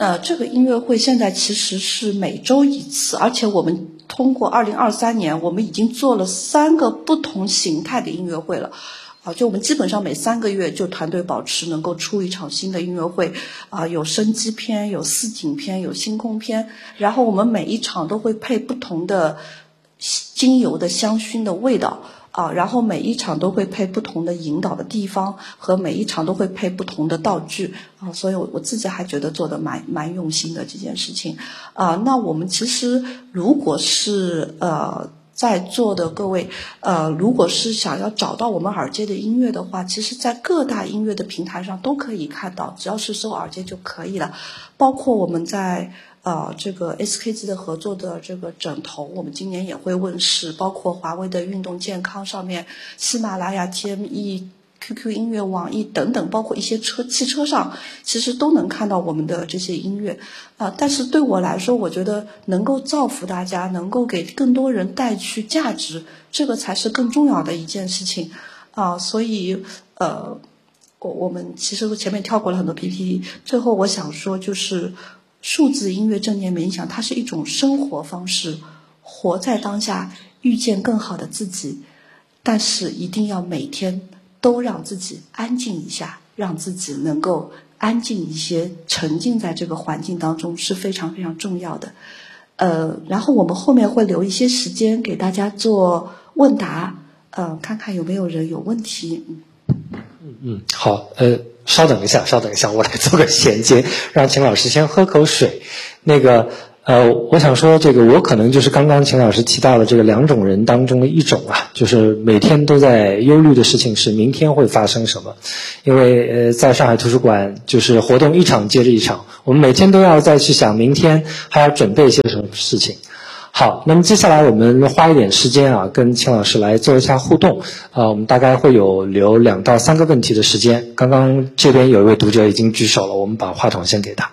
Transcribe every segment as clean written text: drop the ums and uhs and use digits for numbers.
这个音乐会现在其实是每周一次，而且我们通过2023年，我们已经做了3个不同形态的音乐会了。就我们基本上每3个月就团队保持能够出一场新的音乐会，有生机篇，有似景篇，有星空篇，然后我们每一场都会配不同的精油的香薰的味道。然后每一场都会配不同的引导的地方，和每一场都会配不同的道具所以我自己还觉得做的蛮用心的这件事情那我们其实如果是在座的各位如果是想要找到我们耳街的音乐的话，其实在各大音乐的平台上都可以看到，只要是搜耳街就可以了。包括我们在这个 SKG 的合作的这个枕头，我们今年也会问世，包括华为的运动健康上面，喜马拉雅、TME、QQ 音乐、网易等等，包括一些汽车上，其实都能看到我们的这些音乐但是对我来说，我觉得能够造福大家，能够给更多人带去价值，这个才是更重要的一件事情所以我们其实前面跳过了很多 PPT， 最后我想说就是数字音乐正念冥想，它是一种生活方式，活在当下，遇见更好的自己，但是一定要每天都让自己安静一下，让自己能够安静一些，沉浸在这个环境当中是非常非常重要的。然后我们后面会留一些时间给大家做问答，看看有没有人有问题。 好，稍等一下，我来做个衔接，让秦老师先喝口水。我想说这个，我可能就是刚刚秦老师提到了这个2种人当中的一种就是每天都在忧虑的事情是明天会发生什么。因为在上海图书馆就是活动一场接着一场，我们每天都要再去想明天还要准备一些什么事情。好，那么接下来我们花一点时间跟秦老师来做一下互动我们大概会有留2到3个问题的时间。刚刚这边有一位读者已经举手了，我们把话筒先给他。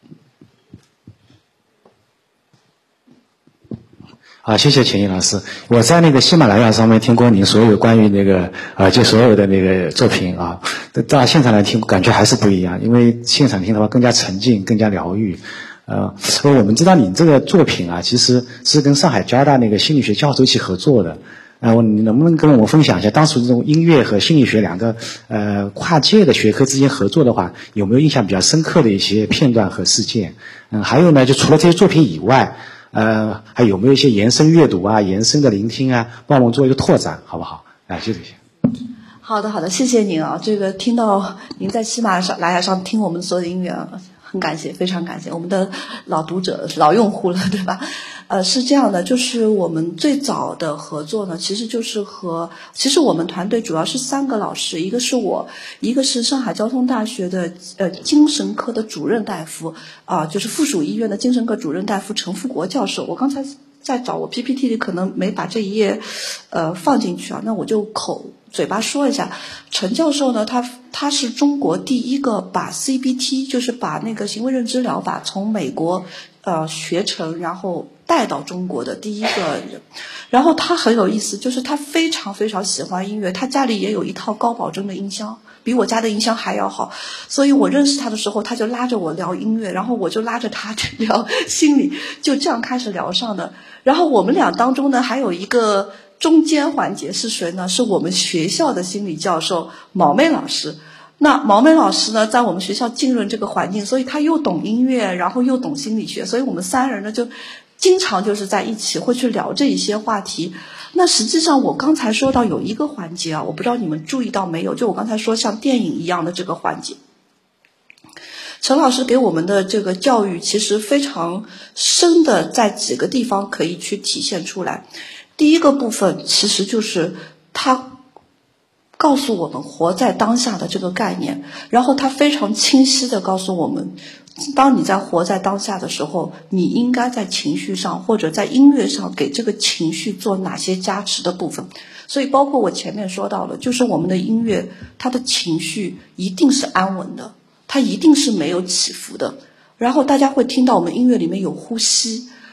谢谢钱毅老师。我在那个喜马拉雅上面听过您所有关于就所有的那个作品到现场来听感觉还是不一样，因为现场听的话更加沉浸，更加疗愈。我们知道你这个作品其实是跟上海交大那个心理学教授一起合作的。你能不能跟我们分享一下当时这种音乐和心理学2个跨界的学科之间合作的话，有没有印象比较深刻的一些片段和事件？还有呢，就除了这些作品以外，还有没有一些延伸阅读延伸的聆听帮我们做一个拓展，好不好？就这些。 好的，谢谢您这个听到您在喜马拉雅上听我们所有的音乐很感谢，非常感谢我们的老读者、老用户了，对吧？是这样的，就是我们最早的合作呢，其实我们团队主要是3个老师，一个是我，一个是上海交通大学的精神科的主任大夫就是附属医院的精神科主任大夫陈富国教授。我刚才在找我 PPT 里可能没把这一页放进去那我就嘴巴说一下。陈教授呢，他是中国第一个把 CBT 就是把那个行为认知疗法从美国学成然后带到中国的第一个人。然后他很有意思，就是他非常非常喜欢音乐，他家里也有一套高保真的音箱，比我家的音箱还要好。所以我认识他的时候，他就拉着我聊音乐，然后我就拉着他聊心理，就这样开始聊上的。然后我们俩当中呢，还有一个中间环节是谁呢？是我们学校的心理教授毛妹老师。那毛妹老师呢，在我们学校浸润这个环境，所以他又懂音乐，然后又懂心理学，所以我们3人呢就经常就是在一起会去聊这一些话题。那实际上我刚才说到有一个环节我不知道你们注意到没有，就我刚才说像电影一样的这个环节，陈老师给我们的这个教育其实非常深的，在几个地方可以去体现出来。第一个部分其实就是他告诉我们活在当下的这个概念，然后他非常清晰的告诉我们，当你在活在当下的时候，你应该在情绪上或者在音乐上给这个情绪做哪些加持的部分。所以包括我前面说到了，就是我们的音乐它的情绪一定是安稳的，它一定是没有起伏的。然后大家会听到我们音乐里面有呼吸，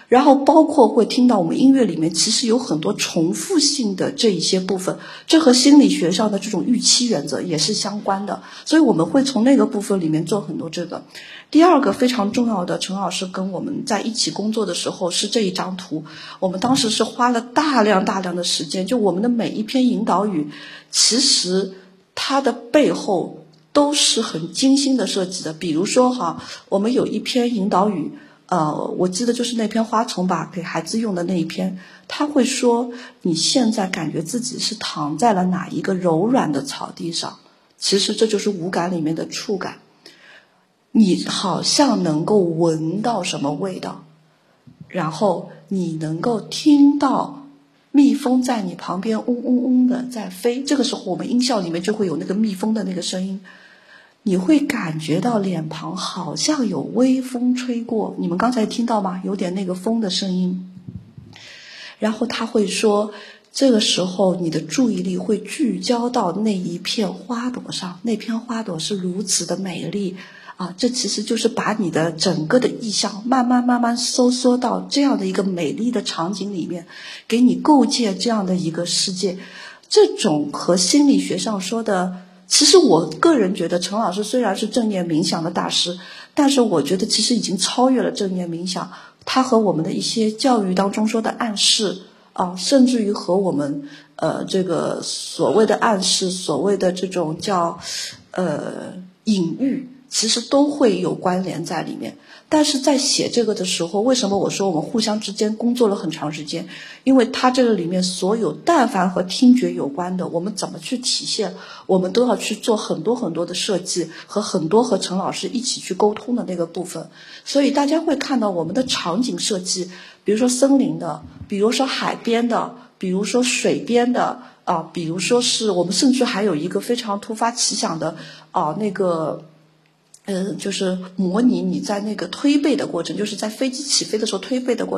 然后包括会听到我们音乐里面其实有很多重复性的这一些部分，这和心理学上的这种预期原则也是相关的，所以我们会从那个部分里面做很多这个。第二个非常重要的，陈老师跟我们在一起工作的时候是这一张图，我们当时是花了大量的时间，就我们的每一篇引导语其实它的背后都是很精心的设计的。比如说我们有一篇引导语，我记得就是那篇花丛吧，给孩子用的那一篇，他会说你现在感觉自己是躺在了哪一个柔软的草地上，其实这就是五感里面的触感，你好像能够闻到什么味道，然后你能够听到蜜蜂在你旁边嗡嗡嗡的在飞，这个时候我们音效里面就会有那个蜜蜂的那个声音，你会感觉到脸庞好像有微风吹过，你们刚才听到吗？有点那个风的声音。然后他会说这个时候你的注意力会聚焦到那一片花朵上，那片花朵是如此的美丽这其实就是把你的整个的意象慢慢收缩到这样的一个美丽的场景里面，给你构建这样的一个世界。这种和心理学上说的，其实我个人觉得陈老师虽然是正念冥想的大师，但是我觉得其实已经超越了正念冥想，它和我们的一些教育当中说的暗示甚至于和我们这个所谓的暗示，所谓的这种叫隐喻，其实都会有关联在里面。但是在写这个的时候，为什么我说我们互相之间工作了很长时间？因为它这个里面所有但凡和听觉有关的，我们怎么去体现，我们都要去做很多的设计，和很多和陈老师一起去沟通的那个部分。所以大家会看到我们的场景设计，比如说森林的，比如说海边的，比如说水边的比如说是我们甚至还有一个非常突发奇想的那个就是模拟你在那个推背的过程，就是在飞机起飞的时候推背的过程。